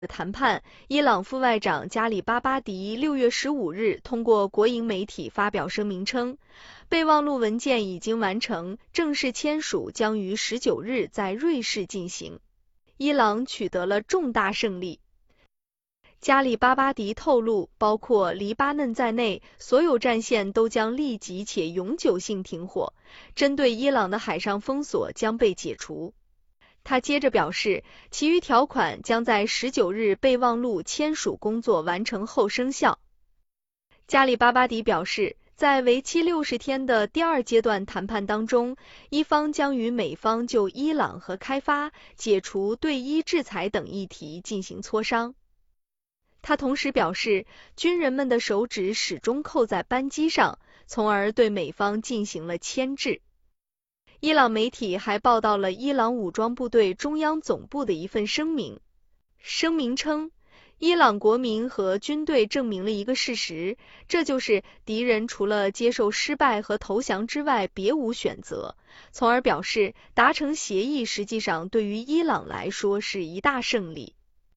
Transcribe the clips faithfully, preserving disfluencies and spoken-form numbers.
谈判，伊朗副外长加里巴巴迪六月十五日通过国营媒体发表声明称，备忘录文件已经完成，正式签署将于十九日在瑞士进行。伊朗取得了重大胜利。加里巴巴迪透露，包括黎巴嫩在内，所有战线都将立即且永久性停火，针对伊朗的海上封锁将被解除。他接着表示，其余条款将在十九日备忘录签署工作完成后生效。加里巴巴迪表示，在为期六十天的第二阶段谈判当中，伊方将与美方就伊朗核开发、解除对伊制裁等议题进行磋商。他同时表示，军人们的手指始终扣在扳机上，从而对美方进行了牵制。伊朗媒体还报道了伊朗武装部队中央总部的一份声明。声明称，伊朗国民和军队证明了一个事实，这就是敌人除了接受失败和投降之外别无选择，从而表示达成协议实际上对于伊朗来说是一大胜利。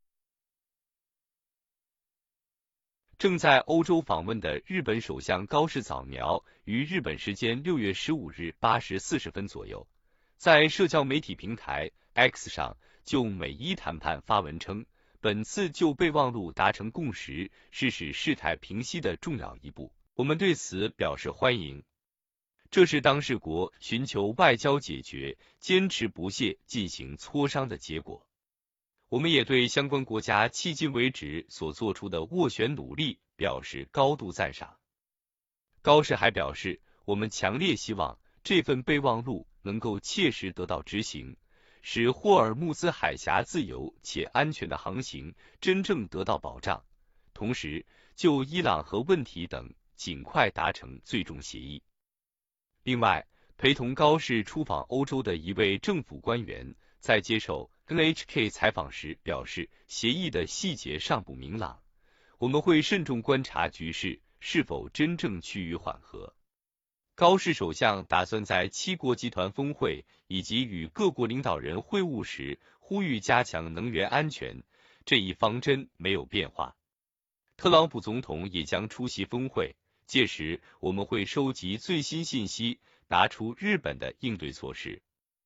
正在欧洲访问的日本首相高市早苗于日本时间六月十五日八时四十分左右，在社交媒体平台 X 上就美伊谈判发文称，本次就备忘录达成共识是使事态平息的重要一步，我们对此表示欢迎。这是当事国寻求外交解决、坚持不懈进行磋商的结果。我们也对相关国家迄今为止所做出的斡旋努力表示高度赞赏。高市还表示，我们强烈希望这份备忘录能够切实得到执行，使霍尔木兹海峡自由且安全的航行真正得到保障，同时就伊朗核问题等尽快达成最终协议。另外，陪同高市出访欧洲的一位政府官员在接受N H K 采访时表示，协议的细节尚不明朗，我们会慎重观察局势是否真正趋于缓和。高市首相打算在七国集团峰会以及与各国领导人会晤时呼吁加强能源安全，这一方针没有变化。特朗普总统也将出席峰会，届时我们会收集最新信息，拿出日本的应对措施。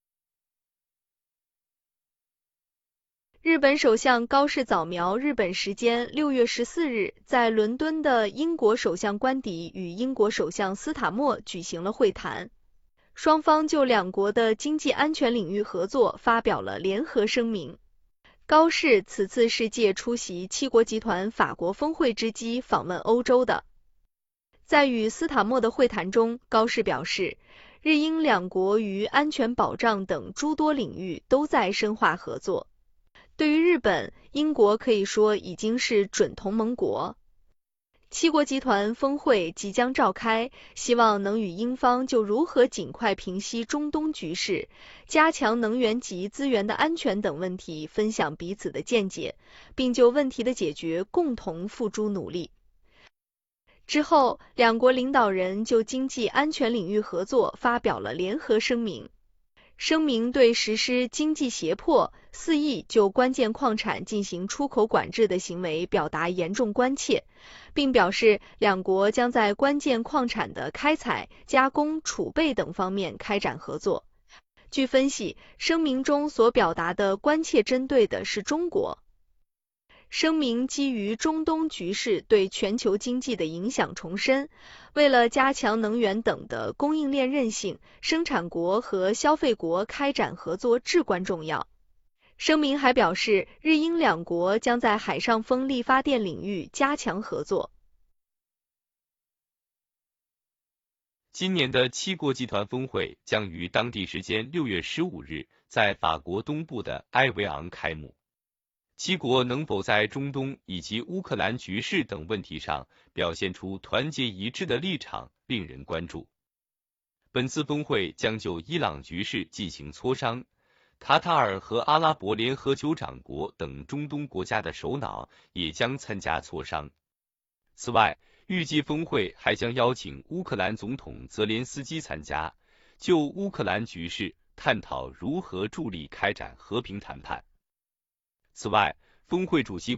日本首相高市早苗日本时间六月十四日在伦敦的英国首相官邸与英国首相斯塔默举行了会谈，双方就两国的经济安全领域合作发表了联合声明。高市此次是借出席七国集团法国峰会之机访问欧洲的。在与斯塔默的会谈中，高市表示，日英两国于安全保障等诸多领域都在深化合作。对于日本，英国可以说已经是准同盟国。七国集团峰会即将召开，希望能与英方就如何尽快平息中东局势、加强能源及资源的安全等问题分享彼此的见解，并就问题的解决共同付诸努力。之后，两国领导人就经济安全领域合作发表了联合声明。声明对实施经济胁迫、肆意就关键矿产进行出口管制的行为表达严重关切，并表示两国将在关键矿产的开采、加工、储备等方面开展合作。据分析，声明中所表达的关切针对的是中国。声明基于中东局势对全球经济的影响重申，为了加强能源等的供应链韧性，生产国和消费国开展合作至关重要。声明还表示，日英两国将在海上风力发电领域加强合作。 今年的七国集团峰会将于当地时间六月十五日在法国东部的埃维昂开幕。七国能否在中东以及乌克兰局势等问题上表现出团结一致的立场，令人关注。本次峰会将就伊朗局势进行磋商，卡塔尔和阿拉伯联合酋长国等中东国家的首脑也将参加磋商。此外，预计峰会还将邀请乌克兰总统泽连斯基参加，就乌克兰局势探讨如何助力开展和平谈判。此外， 峰会主席